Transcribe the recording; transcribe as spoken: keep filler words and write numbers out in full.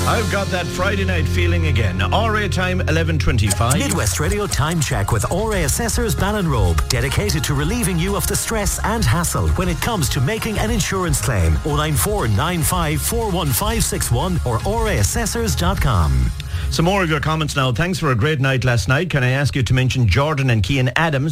I've got that Friday night feeling again. R A time eleven twenty-five. Midwest Radio Time Check with R A Assessors Ballinrobe, dedicated to relieving you of the stress and hassle when it comes to making an insurance claim. oh nine four nine five four one five six one or r a assessors dot com. Some more of your comments now. Thanks for a great night last night. Can I ask you to mention Jordan and Cian Adams?